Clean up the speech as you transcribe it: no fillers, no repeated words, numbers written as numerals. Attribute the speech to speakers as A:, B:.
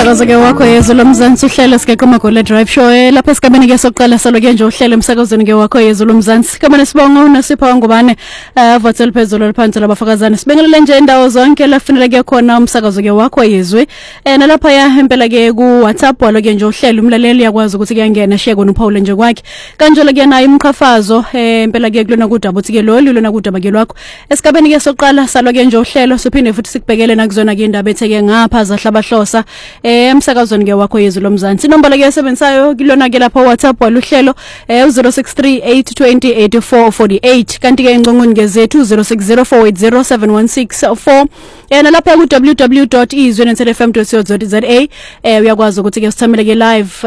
A: Umsakazo ke wakho yezwe lomzansi uhlelo sike Magole Drive Show lapha esigabeni ke sokuqala saloke nje uhlelo umsakazweni ke wakho yezwe lomzansi kamane sibonga unasipha ngubane votel phezulu laphansi labafakazana sibengele nje indawo zonke lafunela ke khona umsakazo ke wakho yezwe nalapha ya impela ke ku WhatsApp waloke nje uhlelo umlaleli yakwazi ukuthi kuyangena share kona uPaul nje kwakhe kanjalo ke nayo umqhafazo impela ke kulona kudaba uthi ke lona kudaba ke lwakho esigabeni ke sokuqala saloke nje uhlelo siphinde futhi sikubhekele nakuzona ke indaba etheke ngapha zahlabahlosa emsakazweni ke wakho yezwe lomzansi inombolo ke esebenzayo kilona ke lapha WhatsApp waluhlelo 0638208448 kanti ke ingqongqoni ke zethu 0604807164 nalapha ku www.izwenetfm.co.za uyakwazi ukuthi ke sithamele ke live